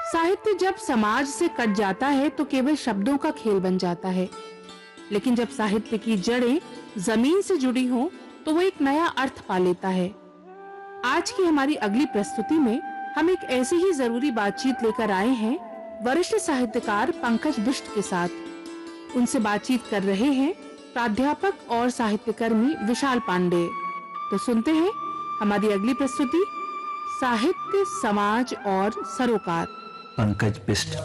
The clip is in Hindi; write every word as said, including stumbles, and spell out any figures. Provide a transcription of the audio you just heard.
साहित्य जब समाज से कट जाता है तो केवल शब्दों का खेल बन जाता है, लेकिन जब साहित्य की जड़ें जमीन से जुड़ी हों तो वो एक नया अर्थ पा लेता है। आज की हमारी अगली प्रस्तुति में हम एक ऐसी ही जरूरी बातचीत लेकर आए हैं वरिष्ठ साहित्यकार पंकज बिष्ट के साथ। उनसे बातचीत कर रहे हैं प्राध्यापक और साहित्यकर्मी विशाल पांडे। तो सुनते हैं हमारी अगली प्रस्तुति, साहित्य, समाज और सरोकार। पंकज बिष्ट।